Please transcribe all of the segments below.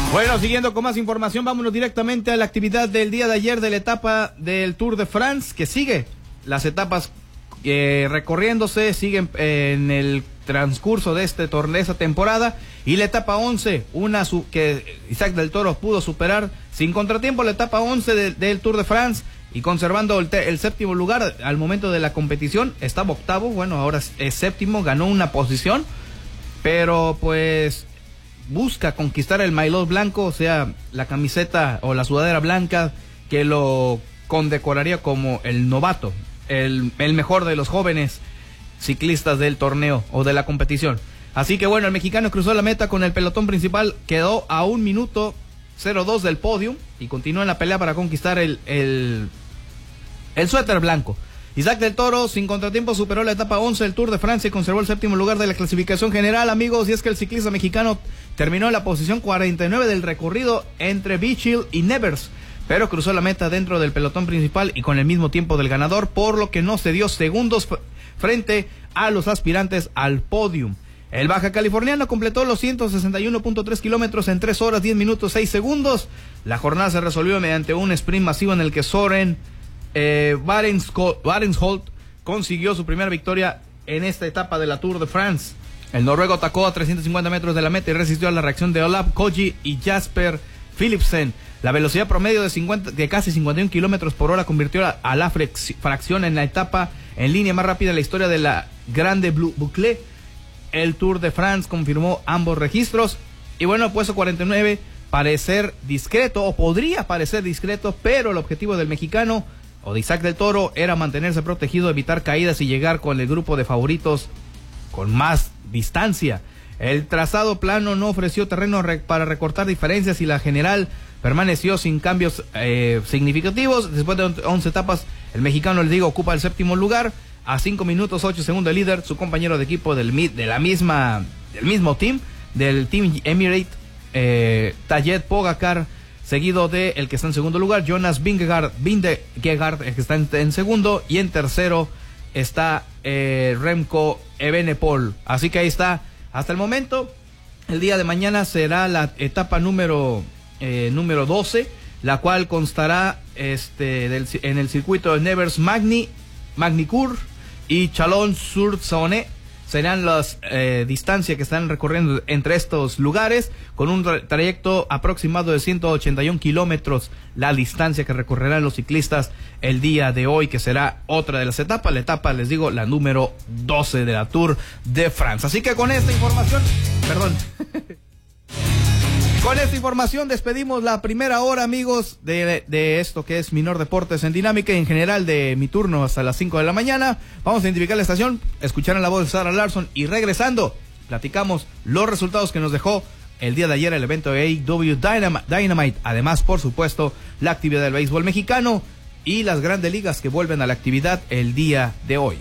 Bueno, siguiendo con más información, vámonos directamente a la actividad del día de ayer de la etapa del Tour de France, que sigue las etapas recorriéndose, siguen en el transcurso de este torneo, de esta temporada, y la etapa 11, que Isaac del Toro pudo superar sin contratiempo, la etapa 11 del Tour de France, y conservando el séptimo lugar al momento de la competición. Estaba octavo, bueno, ahora es séptimo, ganó una posición, pero pues busca conquistar el maillot blanco, o sea, la camiseta o la sudadera blanca que lo condecoraría como el novato, el mejor de los jóvenes ciclistas del torneo o de la competición. Así que bueno, el mexicano cruzó la meta con el pelotón principal, quedó a 1 minuto 02 del podio y continúa en la pelea para conquistar el suéter blanco. Isaac del Toro, sin contratiempo, superó la etapa 11 del Tour de Francia y conservó el séptimo lugar de la clasificación general, amigos, y es que el ciclista mexicano terminó en la posición 49 del recorrido entre Beachill y Nevers, pero cruzó la meta dentro del pelotón principal y con el mismo tiempo del ganador, por lo que no cedió segundos frente a los aspirantes al podium. El baja californiano completó los 161.3 kilómetros en 3 horas 10 minutos 6 segundos. La jornada se resolvió mediante un sprint masivo en el que Søren Varensholt consiguió su primera victoria en esta etapa de la Tour de France. El noruego atacó a 350 metros de la meta y resistió a la reacción de Olav Koji y Jasper Philipsen. La velocidad promedio de casi 51 kilómetros por hora convirtió a la fracción en la etapa en línea más rápida en la historia de la Grande Boucle. El Tour de France confirmó ambos registros. Y bueno, el puesto 49 parecer discreto, o podría parecer discreto, pero el objetivo del mexicano o de Isaac del Toro era mantenerse protegido, evitar caídas y llegar con el grupo de favoritos con más distancia. El trazado plano no ofreció terreno para recortar diferencias y la general permaneció sin cambios significativos. Después de 11 etapas, el mexicano, les digo, ocupa el séptimo lugar a 5 minutos 8 segundos del líder, su compañero de equipo del mismo team, del Team Emirates, Tadej Pogacar, seguido de el que está en segundo lugar, Jonas Vingegaard, el que está en segundo, y en tercero está Remco Evenepoel. Así que ahí está, hasta el momento. El día de mañana será la etapa número 12, la cual constará en el circuito de Nevers, Magny-Cours y Chalon-sur-Saône. Serán las distancias que están recorriendo entre estos lugares, con un trayecto aproximado de 181 kilómetros, la distancia que recorrerán los ciclistas el día de hoy, que será otra de las etapas, la etapa, les digo, la número 12 de la Tour de France. Así que con esta información, con esta información despedimos la primera hora, amigos, de esto que es Minor Deportes en Dinámica, y en general de mi turno hasta las 5 de la mañana. Vamos a identificar la estación, escucharán la voz de Sarah Larson y regresando platicamos los resultados que nos dejó el día de ayer el evento de AEW Dynamite. Además, por supuesto, la actividad del béisbol mexicano y las grandes ligas que vuelven a la actividad el día de hoy.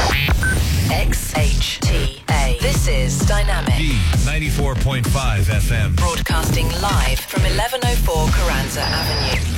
XHTA. This is Dynamic. D94.5 FM. Broadcasting live from 1104 Carranza Avenue.